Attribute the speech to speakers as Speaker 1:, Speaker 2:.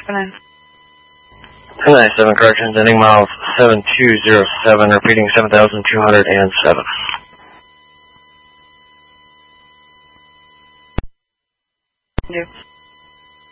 Speaker 1: happening?
Speaker 2: 1097 car transcending miles 7207, repeating 7,207.
Speaker 1: You.